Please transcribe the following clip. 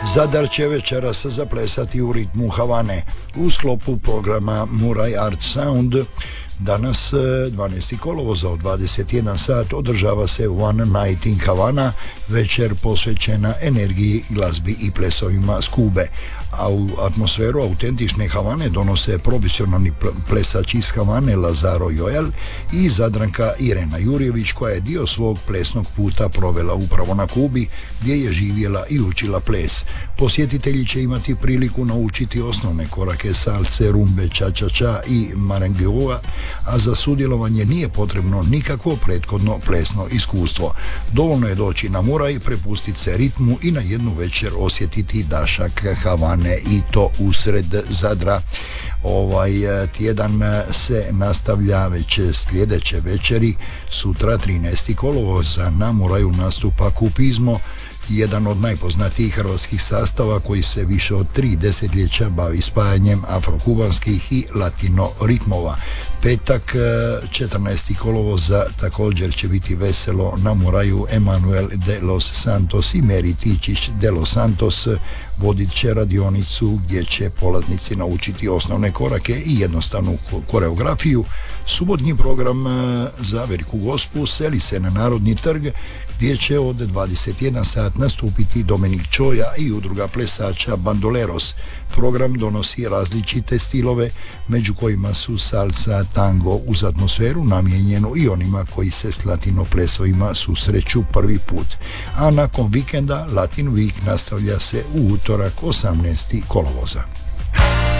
Zadar će večeras zaplesati u ritmu Havane u sklopu programa Muraj Art Sound. Danas 12. kolovoza od 21 sat održava se One Night in Havana, večer posvećena energiji, glazbi i plesovima s Kube. A u atmosferu autentične Havane donose profesionalni plesač iz Havane Lazaro Joel i Zadranka Irena Jurjević, koja je dio svog plesnog puta provela upravo na Kubi, gdje je živjela i učila ples. Posjetitelji će imati priliku naučiti osnovne korake salse, rumbe, ča-ča-ča i marengeua, a za sudjelovanje nije potrebno nikakvo prethodno plesno iskustvo. Dovoljno je doći na Muraj, prepustiti se ritmu i na jednu večer osjetiti dašak Havane, i to usred Zadra. Ovaj tjedan se nastavlja već sljedeće večeri. Sutra 13. kolovoza na Muraju nastupa Kupizmo, jedan od najpoznatijih hrvatskih sastava koji se više od 3 desetljeća bavi spajanjem afrokubanskih i latino ritmova. Petak 14. kolovoza također će biti veselo na Muraju. Emanuel de los Santos i Meri Tičić de los Santos vodit će radionicu gdje će polaznici naučiti osnovne korake i jednostavnu koreografiju. Subotnji program za Veliku Gospu seli se na Narodni trg, gdje će od 21 sat nastupiti Dominik Čoja i udruga plesača Bandoleros. Program donosi različite stilove, među kojima su salsa, tango uz atmosferu namijenjenu i onima koji se s latino plesovima susreću prvi put. A nakon vikenda Latin Week nastavlja se u utorak 18. kolovoza.